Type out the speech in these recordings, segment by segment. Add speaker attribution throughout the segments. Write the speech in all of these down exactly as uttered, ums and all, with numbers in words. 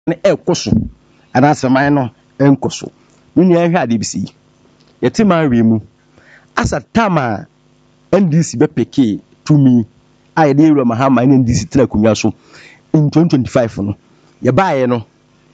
Speaker 1: ne ekoso ana seman no enkoso nunu ehwe ade bisi yeti man remu asa tama N D C be peke to me I dey ro mahama N D C tena kunwa so in twenty twenty-five no ye baaye no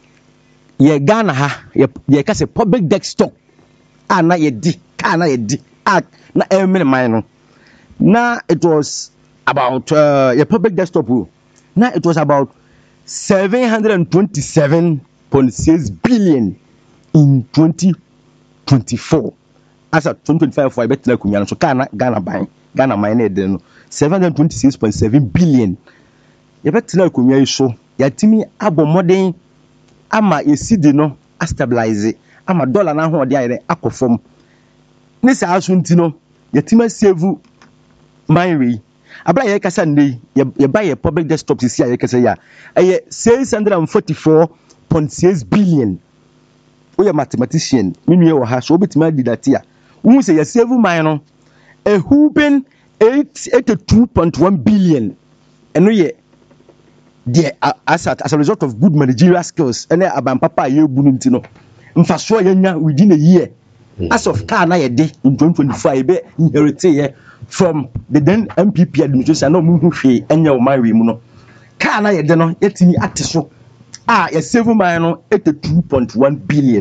Speaker 1: ye Ghana ha ye ye ka say public debt stock ana ye di ka na ye di a na emene man no na it was about uh, your public debt stock now it was about seven hundred twenty-seven point six billion in twenty twenty-four as at twenty twenty-five for better kunya so Ghana Ghana ban Ghana mine na dey no seven hundred twenty-six point seven billion ye better kunya so yatimi abomoden ama esidi no a stabilize ama dollar na ho de ayere akofom ni sa asunti no yatimi save mine abla ye kasa ndey ye buy a public desktop sisi ye kasa ya eh six hundred forty-four point six billion we mathematician minue wo ha so obetima adi that ya wo say ye save mine no a huben eighty-two point one billion eno ye the as as a result of good managerial skills ene aban papa ye bu nti no mfa so ye nya within a year as of car na ye de in twenty twenty-five be inherit ye from the then M P P administration no mu hu hwe enya o man we mu no car na ye de no yetimi ate so ah ye save man no eighty-two point one billion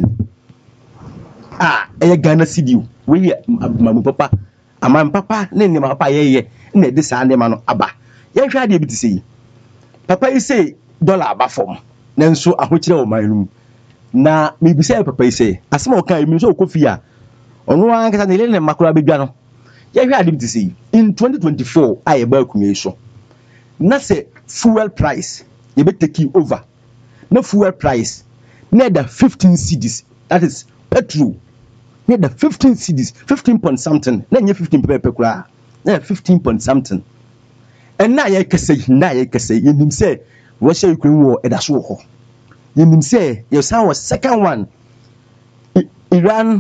Speaker 1: ah e Ghana cedi we mamu papa amam papa ne ne papa ye ye na de sa ne ma no aba ye hwa de bi ti sei papa yi say dollar aba fom na nso ahokire o man no na me bi say papa yi say asema o kan mi so kofi a ono an kasa ne le ne makura bedwa no ye hwa de bi ti sei in twenty twenty-four aye ba kunye so na say fuel price ye be take over na fuel price na da fifteen cedis, that is petrol na da fifteen cedis, fifteen point something na nye fifteen pepe kura na fifteen point something and na ye kase na ye kase ye nim say Russia Ukraine war e da so ho ye nim say ye san was second one I- Iran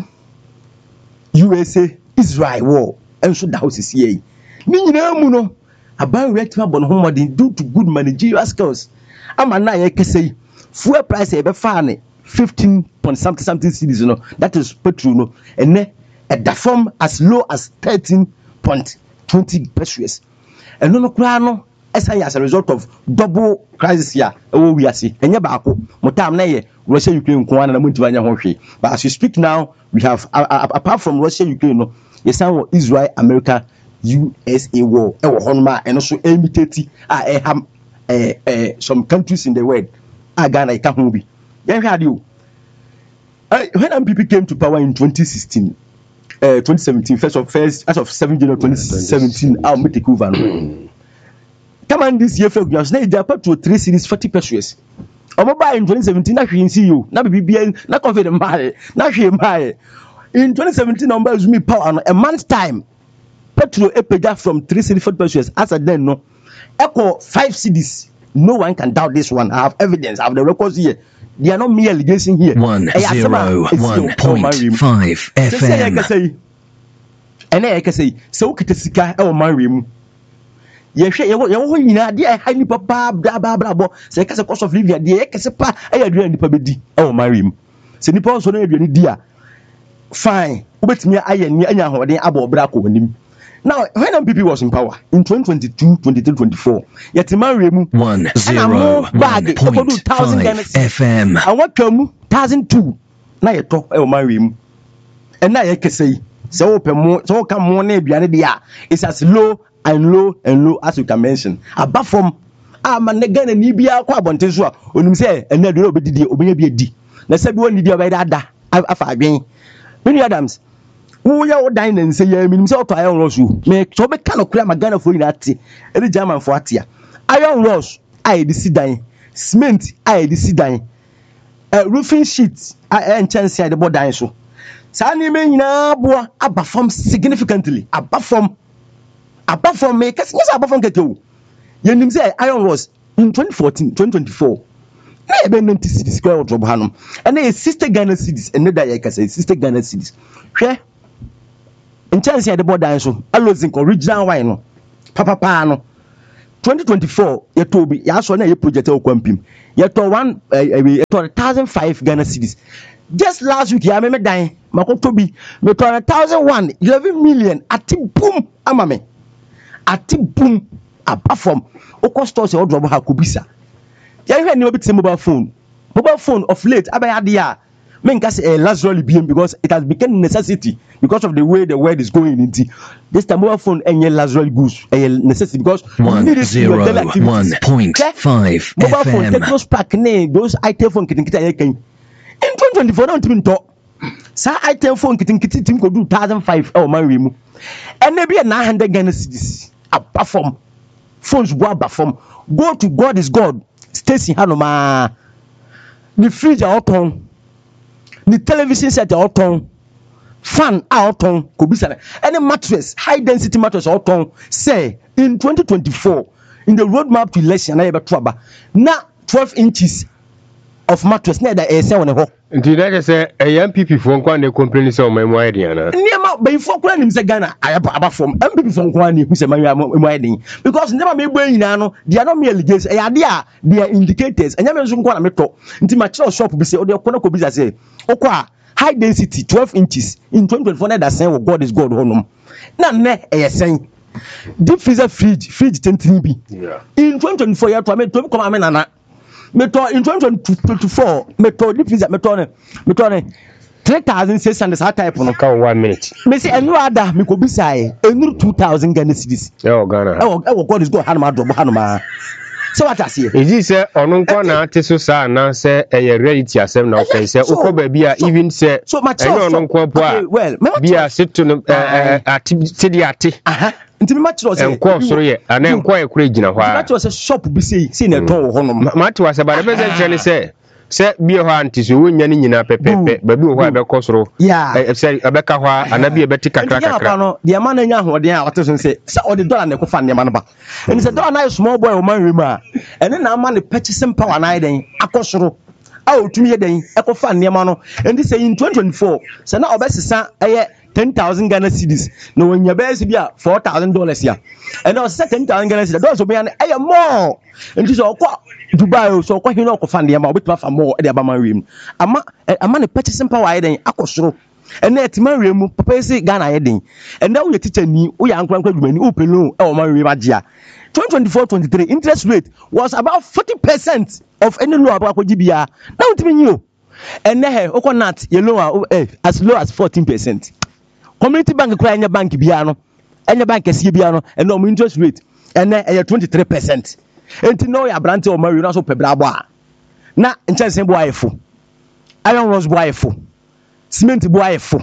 Speaker 1: U S A Israel war enso da house sie ni nyina mu no aban retima bon homodin due to good managerial skills ama na ye kase fuel price e be fa ne fifteen point something something cedis no that is petrol no and ne at the form as low as thirteen point two zero pesos and no kura no as a result of double crisis here ewo wiase enye baako motam na ye Russia Ukraine ko na munti banya ho hwe but as you speak now we have uh, uh, apart from Russia Ukraine no yes and Israel America U S A war e wo honma and also imitate ah e ham eh eh some countries in the world ah Ghana e ka ho bi yen hwe ade o when M P P came to power in twenty sixteen uh twenty seventeen first of first as of seventh January twenty seventeen I'll make take over no come on this year for grounds na dey up to three series forty pesos omo buy in twenty seventeen na hwe nsi yo na bibia na confident buy na hwe buy in twenty seventeen number is me power no a month's time petrol epeja from three series forty pesos as a then no echo five cedis. No one can doubt this one. I have evidence. I have the records here. They are not mere allegation here.
Speaker 2: One zero one point five F M.
Speaker 1: And I can say, so Kitasika or Mariam. Yes, you will not dear highly papa, blah blah blah blah. Say, because of cost of living, the Ekasapa, I agree the Pabedi or Mariam. Say, Nippon, so any dear. Fine. But me, I and Yanya, or the Abo Braco with him. Now, when M P P was in power in twenty twenty-two, twenty-three, twenty-four, yet Mariam
Speaker 2: one zero one point five F M.
Speaker 1: I want to thousand two. Now you talk, oh Mariam, and now you can say so open more, so come more near the it's as low and low and low as you can mention. Above from ah man again and Nibia Quabontes, when you say and then do be obey be a D. Let's say one idea by that. I've again. Many Adams. Who ya dine and say ya mean so to iron ross you make so be kind of clear my Ghana for you that every German for atia iron ross I the sidine cement I the sidine uh, roofing sheets I chance the board dine so sani me nyina boa aba form significantly aba form aba form me kasi yes aba form ketewo yenim say iron ross in twenty fourteen twenty twenty-four na e be ninety cities square drop hanom and e sister Ghana cities and that ya kasa sister Ghana cities hwe in chance the board dance so allozing original wine no papa pa no twenty twenty-four you to be ya so na ye project o kwampim you to one you to one thousand five Ghana cedis just last week ya me me dan makoto bi me to one thousand one eleven million ati boom ama me ati boom apart from o cost us e o drop ha kobisa ya hwe ni obi te mobile phone mobile phone of late abaya de a men can say a lazarally B M because it has become necessity because of the way the world is going into this time mobile phone and lazarally goose a necessity because
Speaker 2: one zero one point five
Speaker 1: mobile
Speaker 2: F M.
Speaker 1: phone take those pack ne those item phone kitin kita yakan in twenty twenty-four don't mean talk sa item phone kitin kitin tim ko do one thousand five oh man we mu and maybe nine hundred Ghana cedis apart from phones go apart from go to God is God Stacy Hanoma the fridge out on the television set out on fan out on kobisa any mattress high density mattress out on say in twenty twenty-four in the roadmap to election na ebe trouble na twelve inches of mattress na da e say on ho
Speaker 3: nti na say e M P P fo nkwa na complain say o mai mo ayedi ana
Speaker 1: niam be fo kura nim say Ghana ayaba aba from M P P fo nkwa na hu say mai mo ayedi because never me gbo nyina no they are not me allegations e ade a they are indicators enya me nso nkwa na me to nti ma kire shop bi say o de kona ko bi say okwa high density twelve inches in twenty twenty-four na da say God is God honum na ne e yesen deep freezer fridge fridge ten bi
Speaker 3: yeah
Speaker 1: in twenty twenty-four ya to me to come am na me to in twenty twenty-four me to deep freezer me to ne me to ne three thousand six hundred that type no
Speaker 3: count one minute
Speaker 1: me say enu ada me ko bisae enu two thousand Ghana cedis
Speaker 3: e o Ghana
Speaker 1: e o e God is God hanum adobo hanum so what I see
Speaker 3: eji say onu nkwa na ate so sa na say e reality asem na o kai say ukọ ba bia even say
Speaker 1: so much
Speaker 3: onu nkwa po a
Speaker 1: well
Speaker 3: bia seto no ati tedi ate
Speaker 1: aha nti me match say
Speaker 3: enko soro ye ana enko e kura gina ho a
Speaker 1: match say shop bi say say na ton wo honom
Speaker 3: match wa say ba be say ni say say bia ho anti so wonya ni nyina pepepe ba bi ho a be ko soro
Speaker 1: yeah
Speaker 3: say abeka ho ana bia be tika kra kra
Speaker 1: no de ma na nya hoden a wato so say say o de dollar na ko fa ne ma no ba and say dollar na small boy o man we ma ene na ama ne purchasing power na den akosoro a otumi ye den e ko fa ne ma no and say in twenty twenty-four say na obesesa eye ten thousand Ghana cedis no wonya be se bia four thousand dollars ya and o say ten thousand Ghana cedis dollars obi an eye more and so okwa Dubai so okwa hino okwa fa ne ma obetuma fa more e de aba man we mu ama ama ne purchasing power ye den akosoro and that man we mu papa say Ghana ye den and now we teacher ni we ankran kwa dwumani o pelo e o man we magia twenty twenty-four twenty-three interest rate was about forty percent of any loan about Jibia. Now it mean you. And then Okonat you loan as low as fourteen percent. Community bank cry any bank biano, any bank is biano, and no interest rate, and then twenty-three percent. And to know your brand or marry also pebraba. Na in chance boy fu. Iron rose boy fu. Cement boy fu.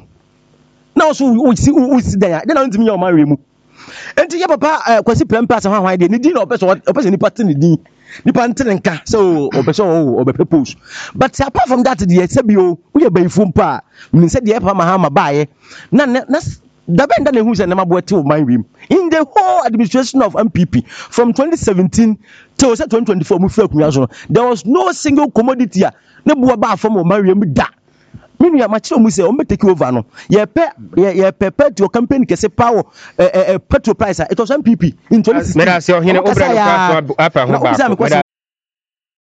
Speaker 1: Now so we see who is there. Then I want me your marry mu. Enti ya papa kwasi prempa sa hwan de ni din opeso opeso ni party ni din ni party nka so opeso o obepose but apart from that the sebio we be fumpa min say the pa ma ha ma baaye na na da benda na hu say na mabo ate o man wim in the whole administration of M P P from twenty seventeen till twenty twenty-four mu fira kunya so there was no single commodity a ne bo ba afom o man wim da minu ya machiro mu say o me take over no ye pe ye pe petrol company ke say power eh petrol price it was M P P in twenty sixteen
Speaker 3: me da say ohine obra no pa so apa ho ba